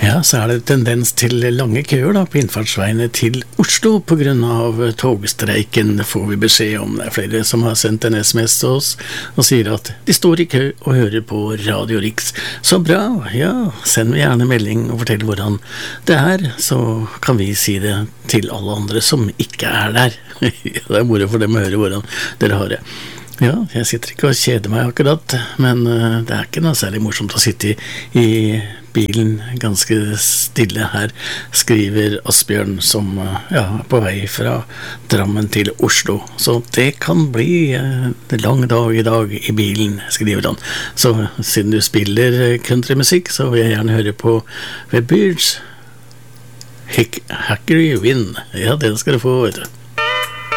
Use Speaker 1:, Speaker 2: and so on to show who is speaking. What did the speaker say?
Speaker 1: Ja, så det tendens til lange køer da, på innfartsveiene til Oslo på grunn av togstreiken, får vi beskjed om. Det flere som har sendt en SMS til oss og sier at de står i kø og hører på Radio Riks. Så bra, ja, send meg gjerne melding og fortell hvordan det så kan vi si det til alle andre som ikke der. Det moro for dem å høre hvordan dere har det. Ja, jeg sitter ikke og kjeder meg akkurat, men det ikke noe særlig morsomt å sitte i bilen ganske stille her, skriver Asbjørn, som på vei fra Drammen til Oslo. Så det kan bli en lang dag i dag i bilen, skriver han. Så siden du spiller countrymusikk, så vil jeg gjerne høre på The Beards, Hickory Wind. Ja, den skal du få, vet du.